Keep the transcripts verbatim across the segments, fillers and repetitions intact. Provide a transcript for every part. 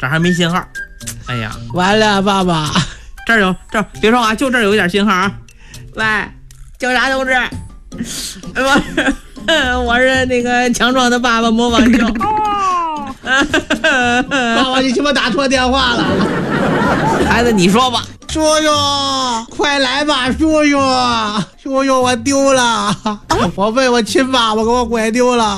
这还没信号。哎呀， 完了，爸爸， 这儿有，这儿别说话，就这儿有一点信号啊。喂，警察同志，我是我是那个强壮的爸爸模仿秀。 爸爸，你他妈打错电话了。 孩子，你说吧。 叔叔，快来吧，叔叔，叔叔，我丢了，我被我亲爸爸给我拐丢了。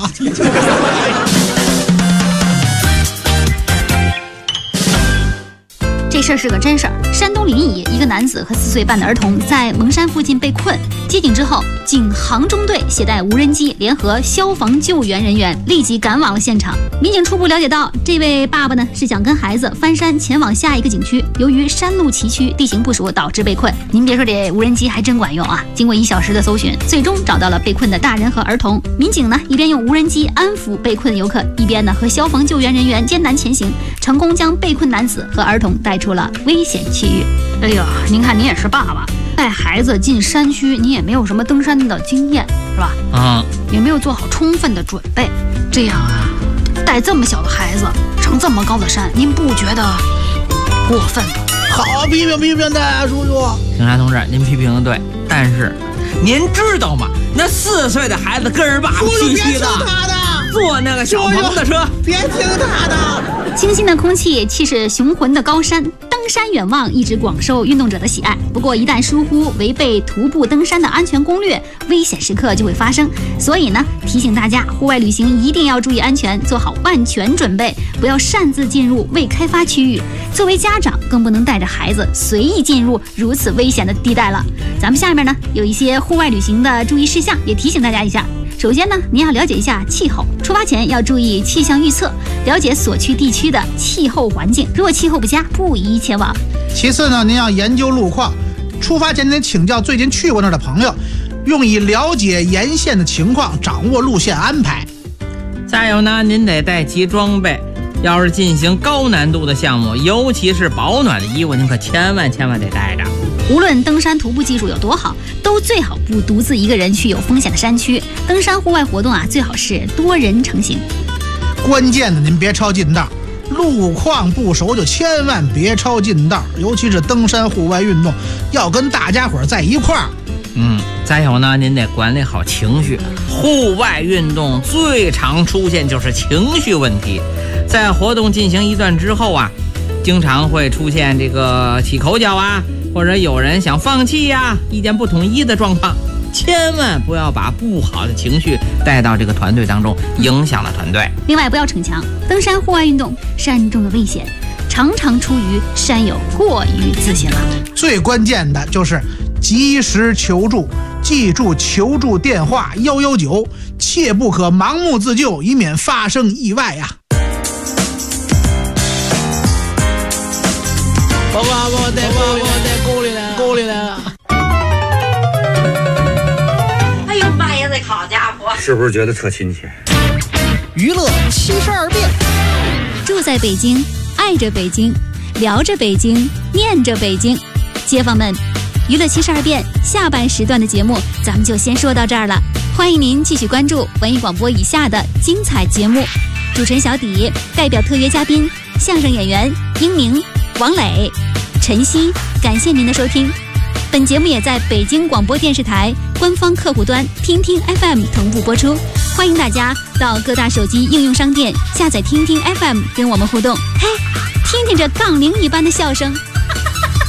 这事儿是个真事儿。山东临沂一个男子和四岁半的儿童在蒙山附近被困，接警之后，警航中队携带无人机联合消防救援人员立即赶往了现场。民警初步了解到，这位爸爸呢是想跟孩子翻山前往下一个景区，由于山路崎岖，地形不熟导致被困。您别说，这无人机还真管用啊！经过一小时的搜寻，最终找到了被困的大人和儿童。民警呢一边用无人机安抚被困游客，一边呢和消防救援人员艰难前行，成功将被困男子和儿童带出了危险区域。哎呀，您看您也是爸爸，带孩子进山区，你也没有什么登山的经验，是吧？ 啊、嗯， 也没有做好充分的准备，这样啊，带这么小的孩子上这么高的山，您不觉得过分吗？ 好，批评批评的，叔叔。 警察同志，您批评的对，但是您知道吗？那四岁的孩子跟着爸爸嘘嘘的， 他的， 坐那个小鹏的车， 别听他的。 清新的空气，气势雄浑的高山，登山远望一直广受运动者的喜爱。不过一旦疏忽违背徒步登山的安全攻略，危险时刻就会发生。所以呢，提醒大家，户外旅行一定要注意安全，做好万全准备，不要擅自进入未开发区域。作为家长，更不能带着孩子随意进入如此危险的地带了。咱们下面呢有一些户外旅行的注意事项，也提醒大家一下。首先呢，您要了解一下气候，出发前要注意气象预测，了解所去地区的气候环境，如果气候不佳，不宜前往。 其次呢，您要研究路况，出发前您请教最近去过那儿的朋友，用以了解沿线的情况，掌握路线安排。 再有呢，您得带齐装备，要是进行高难度的项目，尤其是保暖的衣服，您可千万千万得带着。 无论登山徒步技术有多好，都最好不独自一个人去有风险的山区。登山户外活动啊，最好是多人成行。 关键的您别抄近道，路况不熟就千万别抄近道，尤其是登山户外运动，要跟大家伙在一块儿。 嗯，再有呢，您得管理好情绪。户外运动最常出现就是情绪问题，在活动进行一段之后啊，经常会出现这个起口角啊，或者有人想放弃呀、啊，意见不统一的状况，千万不要把不好的情绪带到这个团队当中，影响了团队。 另外，不要逞强，登山户外运动，山中的危险常常出于山友过于自信了。 最关键的就是及时求助，记住求助电话幺幺九，切不可盲目自救，以免发生意外呀、啊。爸爸，我在我我在沟里来，沟里来了。 哎呦妈呀，这好家伙， 是不是觉得特亲切？ 娱乐七十二变， 住在北京，爱着北京，聊着北京，念着北京。街坊们，娱乐七十二变下半时段的节目咱们就先说到这儿了，欢迎您继续关注文艺广播以下的精彩节目。主持人小底代表特约嘉宾相声演员英明、王磊、晨曦，感谢您的收听。本节目也在北京广播电视台官方客户端听听 F M 同步播出，欢迎大家到各大手机应用商店下载听听 F M 跟我们互动。嘿，听听这杠铃一般的笑声。